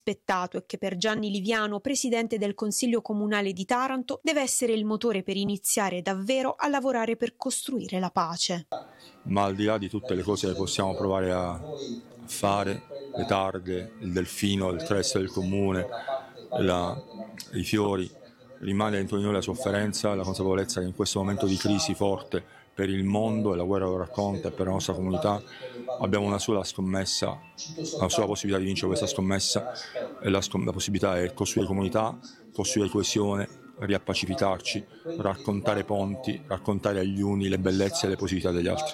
aspettato e che per Gianni Liviano, presidente del Consiglio Comunale di Taranto, deve essere il motore per iniziare davvero a lavorare per costruire la pace. Ma al di là di tutte le cose che possiamo provare a fare, le targhe, il delfino, il crest del comune, i fiori, rimane dentro di noi la sofferenza, la consapevolezza che in questo momento di crisi forte per il mondo, e la guerra lo racconta, e per la nostra comunità abbiamo una sola scommessa, una sola possibilità di vincere questa scommessa, e la possibilità è costruire comunità, costruire coesione, riappacificarci, raccontare ponti, raccontare agli uni le bellezze e le positività degli altri.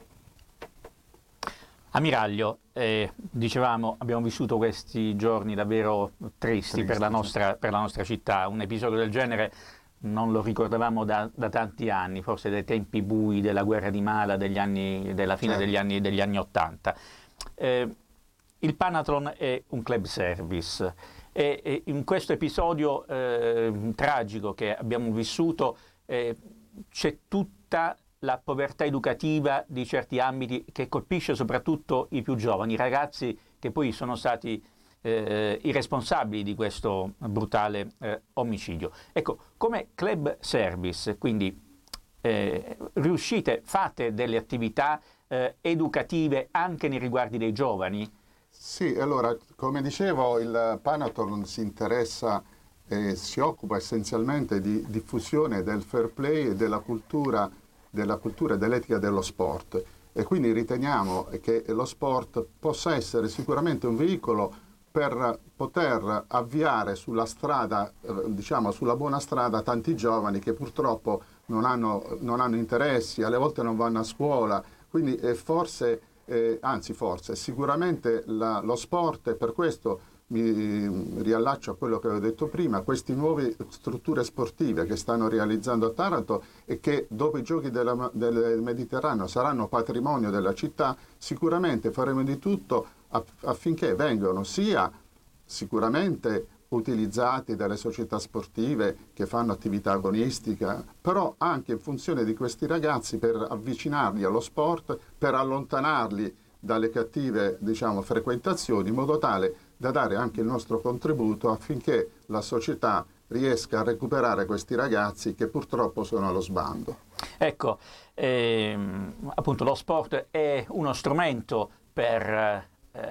Ammiraglio, dicevamo, abbiamo vissuto questi giorni davvero tristi per la nostra città. Un episodio del genere non lo ricordavamo da tanti anni, forse dai tempi bui della guerra di Mala, della fine degli anni 80. Il Panathlon è un club service e in questo episodio tragico che abbiamo vissuto c'è tutta la povertà educativa di certi ambiti che colpisce soprattutto i più giovani, i ragazzi che poi sono stati i responsabili di questo brutale omicidio. Ecco, come club service, quindi fate delle attività educative anche nei riguardi dei giovani? Sì, allora, come dicevo, il Panathlon si occupa essenzialmente di diffusione del fair play e della cultura e dell'etica dello sport, e quindi riteniamo che lo sport possa essere sicuramente un veicolo per poter avviare sulla strada, sulla buona strada, tanti giovani che purtroppo non hanno interessi, alle volte non vanno a scuola, quindi sicuramente lo sport, e per questo mi riallaccio a quello che avevo detto prima, queste nuove strutture sportive che stanno realizzando a Taranto e che dopo i giochi del Mediterraneo saranno patrimonio della città, sicuramente faremo di tutto affinché vengano sia sicuramente utilizzati dalle società sportive che fanno attività agonistica, però anche in funzione di questi ragazzi per avvicinarli allo sport, per allontanarli dalle cattive frequentazioni, in modo tale da dare anche il nostro contributo affinché la società riesca a recuperare questi ragazzi che purtroppo sono allo sbando. Ecco, appunto lo sport è uno strumento per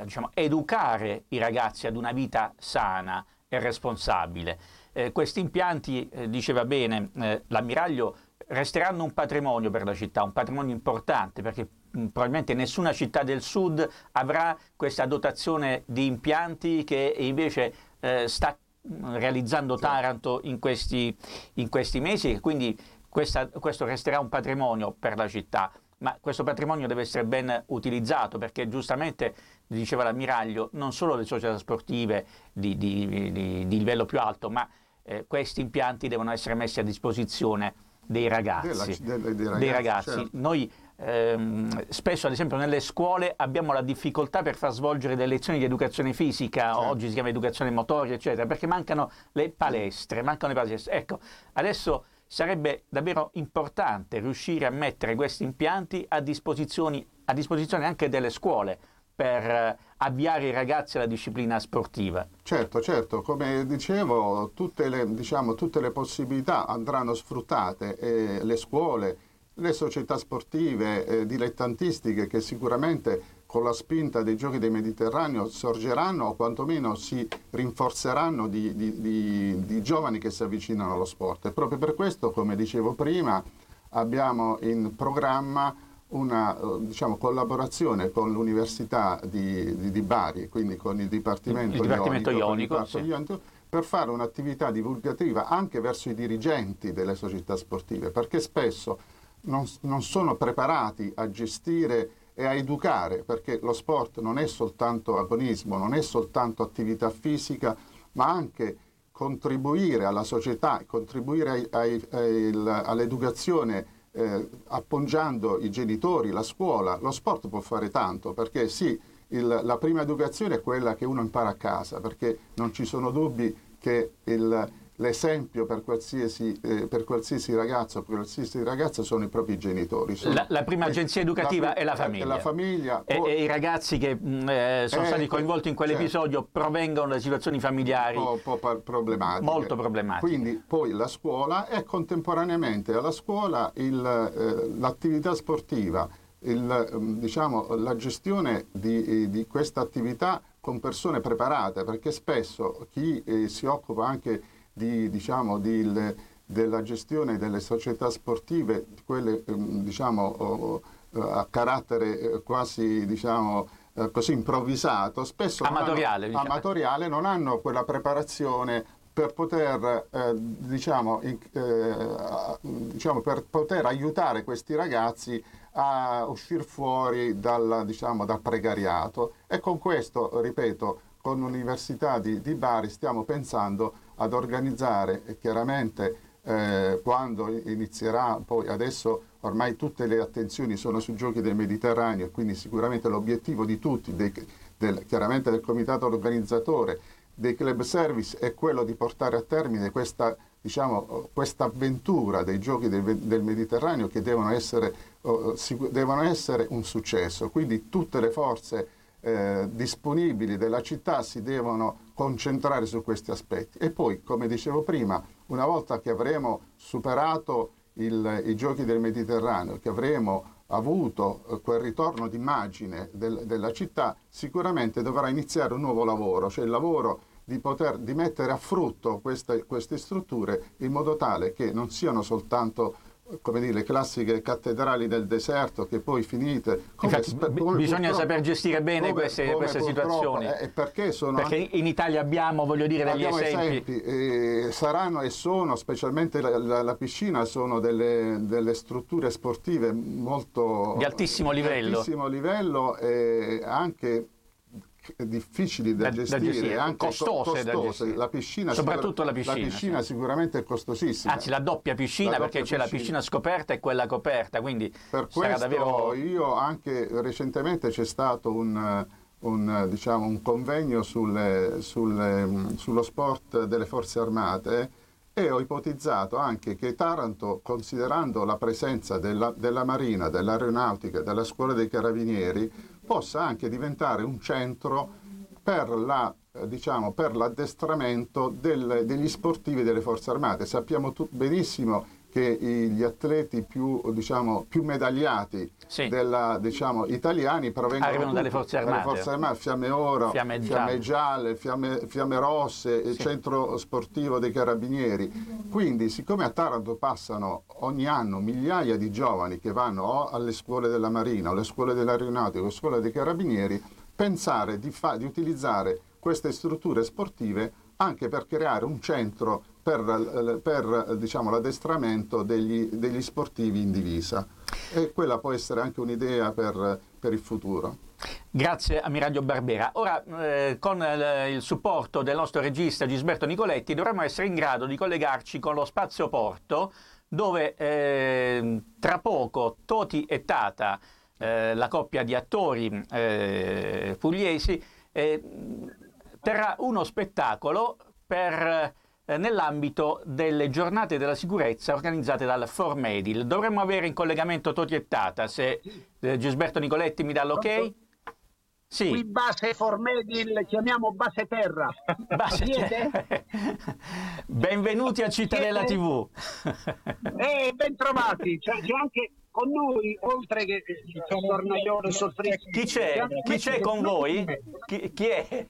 educare i ragazzi ad una vita sana e responsabile. Questi impianti, diceva bene l'ammiraglio, resteranno un patrimonio per la città, un patrimonio importante, perché probabilmente nessuna città del sud avrà questa dotazione di impianti che invece sta realizzando Taranto in questi mesi, e quindi questo resterà un patrimonio per la città. Ma questo patrimonio deve essere ben utilizzato, perché giustamente, diceva l'ammiraglio, non solo le società sportive di livello più alto, ma questi impianti devono essere messi a disposizione dei ragazzi. Dei ragazzi. Certo. Noi spesso, ad esempio, nelle scuole abbiamo la difficoltà per far svolgere delle lezioni di educazione fisica, certo. Oggi si chiama educazione motoria, eccetera, perché mancano le palestre, Ecco, adesso sarebbe davvero importante riuscire a mettere questi impianti a disposizione anche delle scuole per avviare i ragazzi alla disciplina sportiva. Certo, come dicevo, tutte le possibilità andranno sfruttate, le scuole, le società sportive dilettantistiche, che sicuramente con la spinta dei Giochi del Mediterraneo sorgeranno o quantomeno si rinforzeranno di giovani che si avvicinano allo sport. E proprio per questo, come dicevo prima, abbiamo in programma una collaborazione con l'Università di Bari, quindi con il Dipartimento Ionico, per fare un'attività divulgativa anche verso i dirigenti delle società sportive, perché spesso non sono preparati a gestire e a educare, perché lo sport non è soltanto agonismo, non è soltanto attività fisica, ma anche contribuire alla società, contribuire all'educazione, appoggiando i genitori, la scuola. Lo sport può fare tanto, perché sì, la prima educazione è quella che uno impara a casa, perché non ci sono dubbi che l'esempio per qualsiasi ragazzo, per qualsiasi ragazza sono i propri genitori. La prima agenzia educativa è la famiglia. La famiglia e i ragazzi che sono stati coinvolti in quell'episodio provengono da situazioni familiari un po' problematiche. Molto problematiche. Quindi poi la scuola e contemporaneamente alla scuola l'attività sportiva, la gestione di questa attività con persone preparate, perché spesso chi si occupa anche della gestione delle società sportive, quelle a carattere quasi così improvvisato, spesso amatoriale, non hanno quella preparazione per poter per poter aiutare questi ragazzi a uscire fuori dal precariato. E con questo, ripeto, con l'Università di Bari stiamo pensando ad organizzare, chiaramente quando inizierà, poi adesso ormai tutte le attenzioni sono sui Giochi del Mediterraneo, e quindi sicuramente l'obiettivo di tutti, chiaramente del comitato organizzatore, dei club service, è quello di portare a termine questa avventura dei Giochi del Mediterraneo, che devono essere un successo. Quindi tutte le forze disponibili della città si devono concentrare su questi aspetti. E poi, come dicevo prima, una volta che avremo superato i Giochi del Mediterraneo, che avremo avuto quel ritorno d'immagine della città, sicuramente dovrà iniziare un nuovo lavoro, cioè il lavoro di mettere a frutto queste strutture in modo tale che non siano soltanto, come dire, le classiche cattedrali del deserto che poi finite. Bisogna saper gestire bene queste situazioni. Perché in Italia abbiamo, degli esempi. Saranno e sono, specialmente la piscina, sono delle strutture sportive molto di altissimo livello e anche difficili da gestire, anche costose. La piscina, soprattutto la piscina sicuramente è costosissima. Anzi, la doppia piscina, perché c'è la piscina scoperta e quella coperta, quindi per sarà questo davvero... Io anche recentemente c'è stato un convegno sullo sport delle forze armate, e ho ipotizzato anche che Taranto, considerando la presenza della Marina, dell'Aeronautica, della Scuola dei Carabinieri, possa anche diventare un centro per l'addestramento degli sportivi delle forze armate. Sappiamo benissimo che gli atleti più medagliati italiani provengono dalle forze armate. Fiamme Oro, Fiamme Gialle, Fiamme Rosse, il centro sportivo dei Carabinieri. Quindi, siccome a Taranto passano ogni anno migliaia di giovani che vanno o alle scuole della Marina, o alle scuole dell'Aeronautica, o alle scuole dei Carabinieri, pensare di utilizzare queste strutture sportive anche per creare un centro per l'addestramento degli sportivi in divisa. E quella può essere anche un'idea per il futuro. Grazie Ammiraglio Barbera. Ora, con il supporto del nostro regista Gisberto Nicoletti, dovremmo essere in grado di collegarci con lo Spazio Porto, dove tra poco Toti e Tata, la coppia di attori pugliesi, terrà uno spettacolo nell'ambito delle giornate della sicurezza organizzate dal Formedil. Dovremmo avere in collegamento Toti e Tata, se Gisberto Nicoletti mi dà l'ok. Sì. Qui base Formedil, chiamiamo base terra. Benvenuti a Cittadella TV. Ben trovati. C'è anche con noi, oltre che il tornaiolo e sorpreso. Chi c'è con voi? Chi è?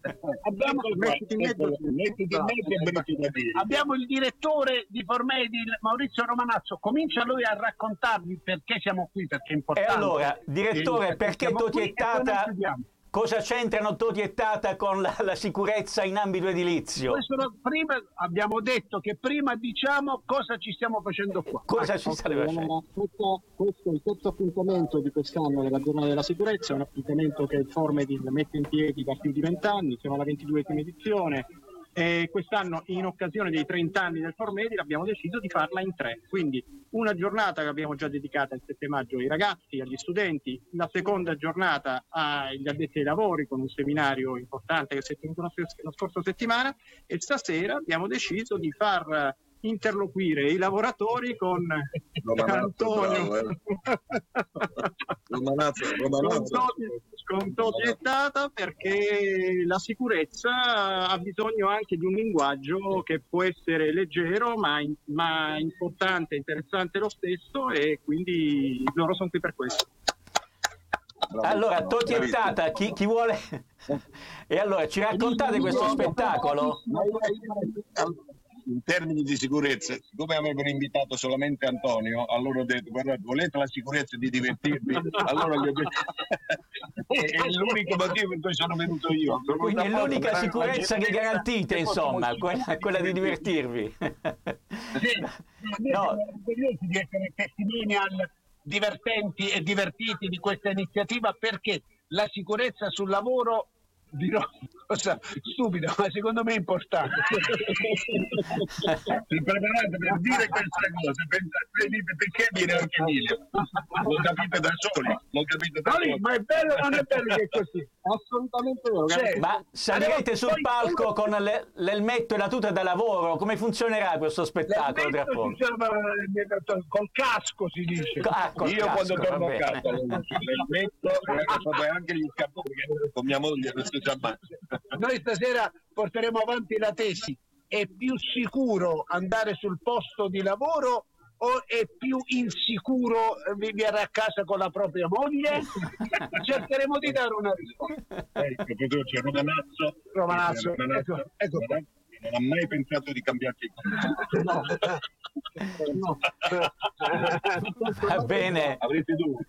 Abbiamo il direttore di Formedil, Maurizio Romanazzo. Comincia lui a raccontarvi perché siamo qui, perché è importante. E allora, direttore, perché Toti e Tata? Cosa c'entrano Toti e Tata con la sicurezza in ambito edilizio? Prima abbiamo detto che prima diciamo cosa ci stiamo facendo qua. Cosa ci state facendo? Questo è il terzo appuntamento di quest'anno della Giornata della Sicurezza, è un appuntamento che il Formedil mette in piedi da più di 20 anni, siamo alla 22esima edizione. Quest'anno, in occasione dei 30 anni del Formedil, abbiamo deciso di farla in 3. Quindi una giornata che abbiamo già dedicata il 7 maggio ai ragazzi, agli studenti, la seconda giornata agli addetti ai lavori con un seminario importante che si è tenuto la scorsa settimana, e stasera abbiamo deciso di far interloquire i lavoratori con Antonio con Toti e Tata, perché la sicurezza ha bisogno anche di un linguaggio che può essere leggero ma importante, interessante lo stesso, e quindi loro sono qui per questo. Allora, Toti e Tata, chi vuole? E allora ci raccontate questo spettacolo? In termini di sicurezza, siccome avevano invitato solamente Antonio, allora ho detto: guardate, volete la sicurezza di divertirvi? Allora gli ho detto è l'unico motivo per cui sono venuto io. Quindi è l'unica sicurezza che garantite, insomma, quella di divertirvi. No. Curiosi di essere testimonial divertenti e divertiti di questa iniziativa, perché la sicurezza sul lavoro, dirò cosa stupida, ma secondo me è importante. Si preparate per dire questa cosa, perché dire anche Emilio? Lo capite da soli, Ma è bello, non è bello che è così? Assolutamente vero. Ma salirete sul palco con l'elmetto e la tuta da lavoro? Come funzionerà questo spettacolo tra poco? Col casco si dice. Io quando torno a casa l'elmetto e anche gli scapponi, perché con mia moglie non si sa mai. Noi stasera porteremo avanti la tesi: è più sicuro andare sul posto di lavoro o è più insicuro vivere a casa con la propria moglie? Cercheremo di dare una risposta. Professor Romanazzo. Ecco. Non ha mai pensato di cambiarsi. No. Va bene. Avrete dubbi?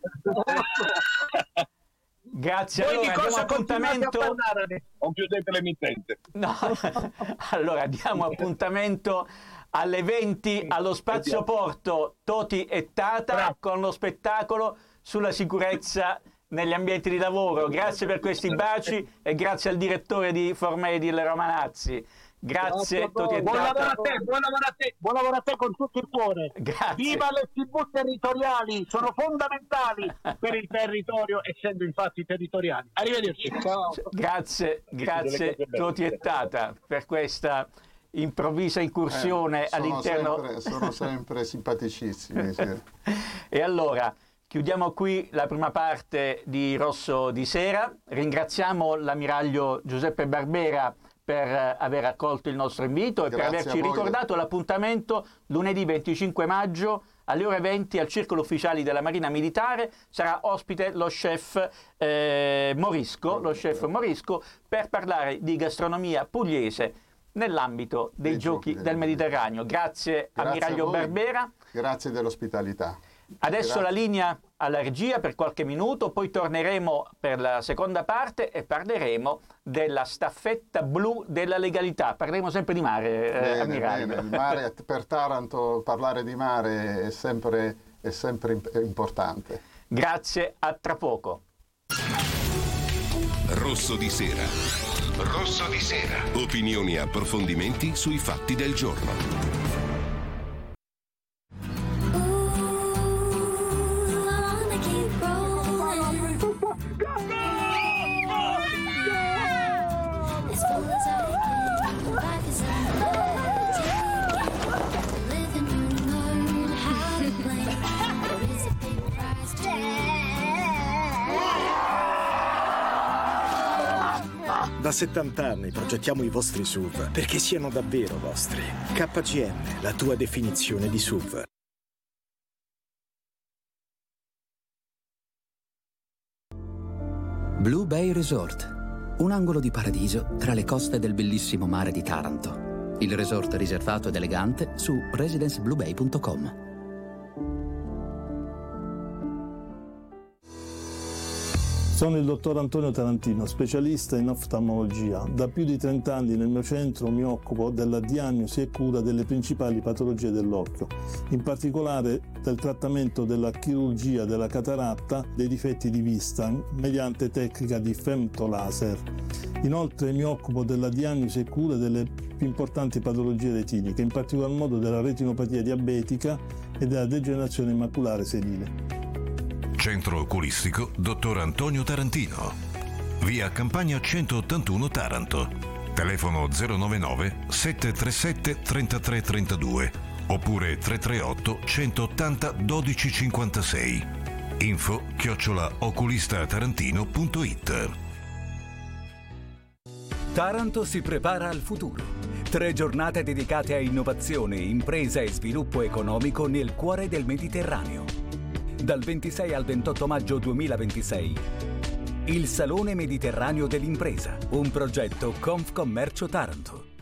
Grazie. Voi allora, di cosa diamo appuntamento. Non chiudete l'emittente. No. Allora diamo appuntamento alle 20 allo Spazio Porto Toti e Tata con lo spettacolo sulla sicurezza negli ambienti di lavoro. Grazie per questi baci e grazie al direttore di Formedil Romanazzi. Grazie Toti e Tata. Buon lavoro a te con tutto il cuore. Grazie. Viva le TV territoriali, sono fondamentali per il territorio, essendo infatti territoriali. Arrivederci. Ciao. Grazie Toti e Tata per questa improvvisa incursione all'interno. Sono sempre simpaticissimi. Sì. E allora chiudiamo qui la prima parte di Rosso di Sera. Ringraziamo l'ammiraglio Giuseppe Barbera per aver accolto il nostro invito e per averci ricordato l'appuntamento lunedì 25 maggio alle ore 20 al Circolo Ufficiali della Marina Militare. Sarà ospite lo chef Morisco per parlare di gastronomia pugliese nell'ambito dei giochi del Mediterraneo. Grazie ammiraglio Barbera. Grazie dell'ospitalità. Adesso la linea alla regia per qualche minuto, poi torneremo per la seconda parte e parleremo della staffetta blu della legalità. Parleremo sempre di mare, ammiraglio. Bene. Il mare, per Taranto parlare di mare è sempre importante. Grazie, a tra poco. Rosso di Sera. Rosso di Sera. Opinioni e approfondimenti sui fatti del giorno. Da 70 anni progettiamo i vostri SUV perché siano davvero vostri. KGM, la tua definizione di SUV. Blue Bay Resort, un angolo di paradiso tra le coste del bellissimo mare di Taranto. Il resort riservato ed elegante su residencebluebay.com. Sono il dottor Antonio Tarantino, specialista in oftalmologia. Da più di 30 anni nel mio centro mi occupo della diagnosi e cura delle principali patologie dell'occhio, in particolare del trattamento della chirurgia della cataratta, dei difetti di vista, mediante tecnica di femtolaser. Inoltre mi occupo della diagnosi e cura delle più importanti patologie retiniche, in particolar modo della retinopatia diabetica e della degenerazione maculare senile. Centro oculistico Dottor Antonio Tarantino. Via Campagna 181 Taranto. Telefono 099 737 3332 oppure 338 180 1256. info@oculistatarantino.it. Taranto si prepara al futuro. 3 giornate dedicate a innovazione, impresa e sviluppo economico nel cuore del Mediterraneo. Dal 26 al 28 maggio 2026. Il Salone Mediterraneo dell'Impresa, un progetto Confcommercio Taranto.